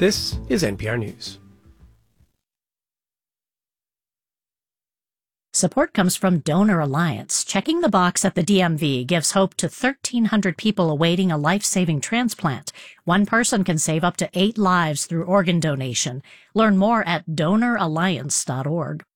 This is NPR News. Support comes from Donor Alliance. Checking the box at the DMV gives hope to 1,300 people awaiting a life-saving transplant. One person can save up to 8 lives through organ donation. Learn more at donoralliance.org.